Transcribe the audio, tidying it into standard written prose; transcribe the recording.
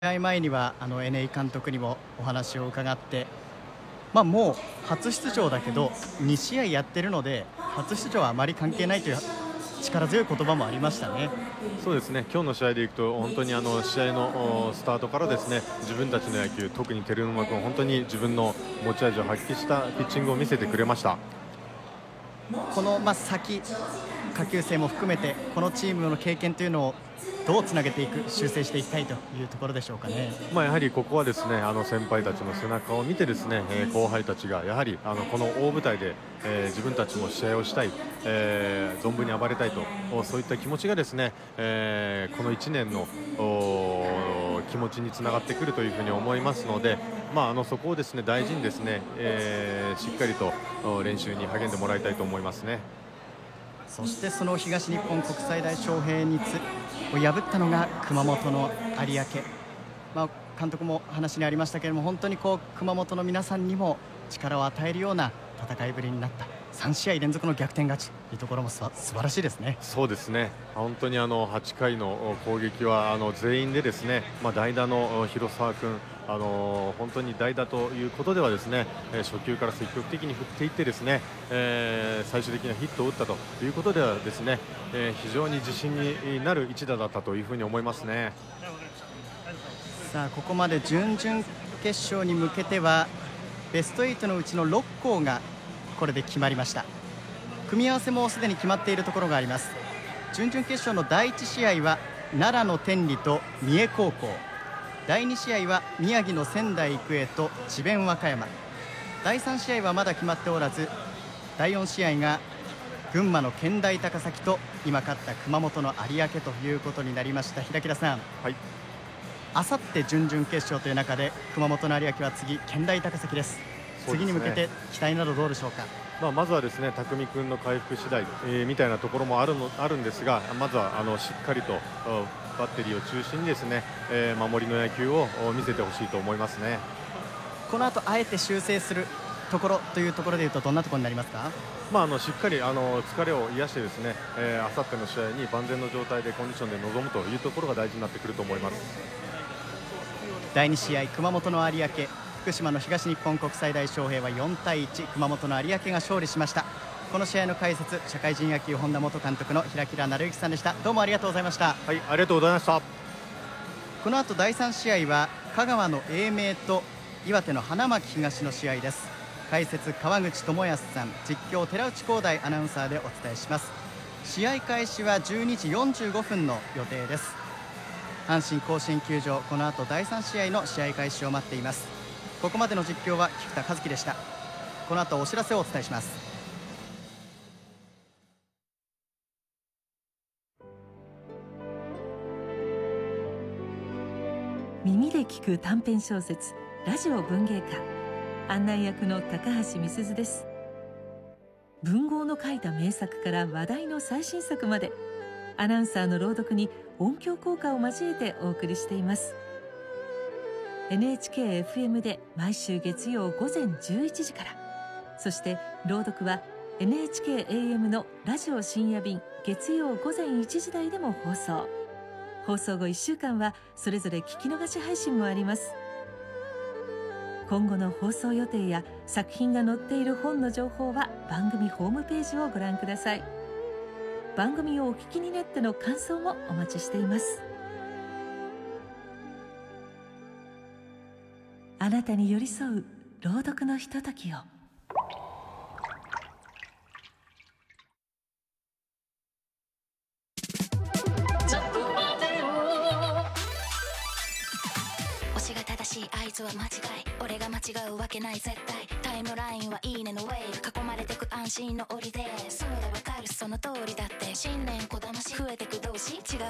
試合前にはNA 監督にもお話を伺って、もう初出場だけど2試合やってるので初出場はあまり関係ないという力強い言葉もありましたね。 そうですね、今日の試合でいくと本当に試合のスタートからですね、自分たちの野球、特に照ノ君本当に自分の持ち味を発揮したピッチングを見せてくれました。 この、先下級生も含めてこのチームの経験というのをどうつなげていく、修正していきたいというところでしょうかね。 やはりここはですね、先輩たちの背中を見てですね、後輩たちがやはりこの大舞台で、自分たちも試合をしたい、存分に暴れたいと、そういった気持ちがですね、この1年の気持ちにつながってくるというふうに思いますので、そこをですね大事にですね、しっかりと練習に励んでもらいたいと思いますね。 そしてその東日本国際大翔平を破ったのが熊本の有明、監督も話にありましたけれども、本当に熊本の皆さんにも力を与えるような戦いぶりになった3試合連続の逆転勝ちというところも素晴らしいですね。 そうですね、本当に8回の攻撃は全員でですね、代打の広沢君、本当に代打ということではですね、初球から積極的に振っていってですね、最終的なヒットを打ったということではですね、非常に自信になる一打だったというふうに思いますね。 さあここまで準々決勝に向けてはベスト8のうちの6校がこれで決まりました。組み合わせもすでに決まっているところがあります。準々決勝の第1試合は奈良の天理と三重高校、第2試合は宮城の仙台育英と智弁和歌山、第3試合はまだ決まっておらず、第4試合が群馬の健大高崎と今勝った熊本の有明ということになりました。平木田さん、 はい、 あさって準々決勝という中で熊本の有明は次健大高崎です。次に向けて期待などどうでしょうか。 まずはですね、匠君の回復次第、みたいなところもあるんですが、まずはしっかりとバッテリーを中心にですね、守りの野球を見せてほしいと思いますね。 この後あえて修正するところというところでいうとどんなところになりますか。 しっかり疲れを癒してですね、あさっての試合に万全の状態でコンディションで臨むというところが大事になってくると思います。 第2試合熊本の有明、福島の東日本国際大翔平は4対1、熊本の有明が勝利しました。この試合の解説、社会人野球本田元監督の平木良之さんでした。どうもありがとうございました。 はい、ありがとうございました。 この後第3試合は香川の英明と岩手の花巻東の試合です。解説川口智康さん、実況寺内光大アナウンサーでお伝えします。試合開始は12時45分の予定です。阪神甲子園球場、この後第3試合の試合開始を待っています。ここまでの実況は菊田和樹でした。この後お知らせをお伝えします。 耳で聞く短編小説ラジオ文芸家、案内役の高橋美鈴です。文豪の書いた名作から話題の最新作まで、アナウンサーの朗読に音響効果を交えてお送りしています。 NHK-FM で毎週月曜午前11時から、そして朗読は NHK-AM のラジオ深夜便月曜午前1時台でも放送後1週間はそれぞれ聞き逃し配信もあります。今後の放送予定や作品が載っている本の情報は番組ホームページをご覧ください。番組をお聞きになっての感想もお待ちしています。あなたに寄り添う朗読のひとときを。 推しが正しい合図は間違い、俺が間違うわけない絶対、タイムラインはいいねのウェイブ、囲まれてく安心の檻で、そうだわかるその通りだって、新年こだまし増えてく同士違う